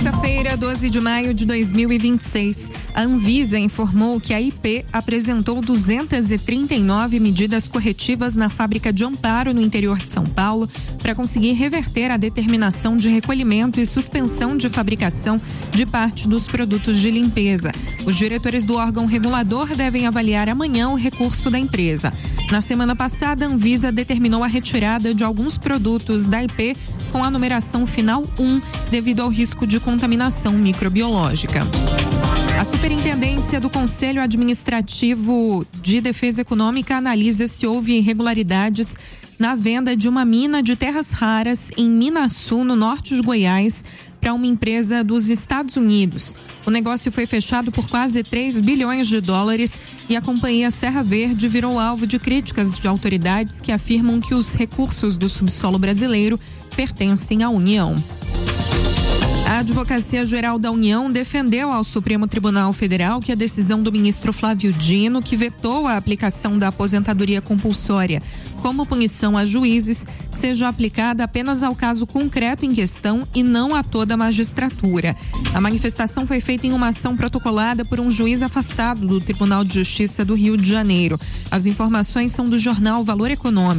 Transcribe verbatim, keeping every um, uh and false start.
terça-feira, doze de maio de dois mil e vinte e seis, a Anvisa informou que a I P apresentou duzentas e trinta e nove medidas corretivas na fábrica de Amparo, no interior de São Paulo, para conseguir reverter a determinação de recolhimento e suspensão de fabricação de parte dos produtos de limpeza. Os diretores do órgão regulador devem avaliar amanhã o recurso da empresa. Na semana passada, a Anvisa determinou a retirada de alguns produtos da I P com a numeração final um, devido ao risco de contaminação microbiológica. A Superintendência do Conselho Administrativo de Defesa Econômica analisa se houve irregularidades na venda de uma mina de terras raras em Minaçu, no norte de Goiás, para uma empresa dos Estados Unidos. O negócio foi fechado por quase três bilhões de dólares e a companhia Serra Verde virou alvo de críticas de autoridades que afirmam que os recursos do subsolo brasileiro pertencem à União. A Advocacia Geral da União defendeu ao Supremo Tribunal Federal que a decisão do ministro Flávio Dino, que vetou a aplicação da aposentadoria compulsória como punição a juízes, seja aplicada apenas ao caso concreto em questão e não a toda a magistratura. A manifestação foi feita em uma ação protocolada por um juiz afastado do Tribunal de Justiça do Rio de Janeiro. As informações são do jornal Valor Econômico.